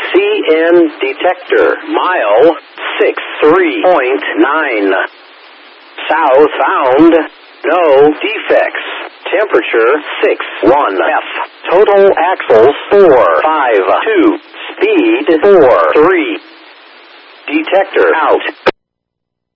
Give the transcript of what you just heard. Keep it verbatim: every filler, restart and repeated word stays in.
C N detector. Mile six three point nine. Southbound. No defects. Temperature six one F. Total axles four five two. Speed four three. Detector out.